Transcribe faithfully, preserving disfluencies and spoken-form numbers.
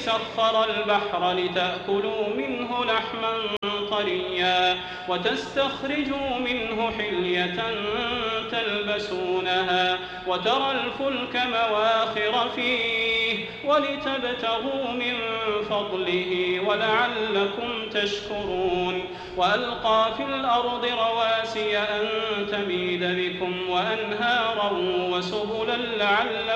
سخر البحر لتأكلوا منه لحما طريا وتستخرجوا منه حلية تلبسونها وترى الفلك مواخر فيه ولتبتغوا من فضله ولعلكم تشكرون وألقى في الأرض رواسي أن تميد بكم وأنهارا وسبلا لعلكم